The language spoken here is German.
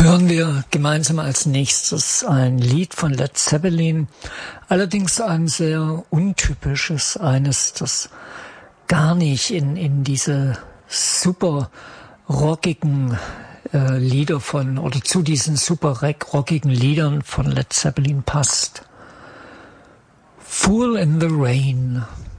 hören wir gemeinsam als nächstes ein Lied von Led Zeppelin, allerdings ein sehr untypisches, eines, das gar nicht in diese super rockigen Lieder oder zu diesen super rockigen Liedern von Led Zeppelin passt. Fool in the Rain.